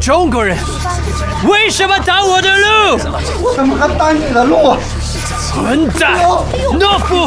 中国人为什么挡我的路？ 我怎么还挡你的路啊？ 混蛋！懦夫！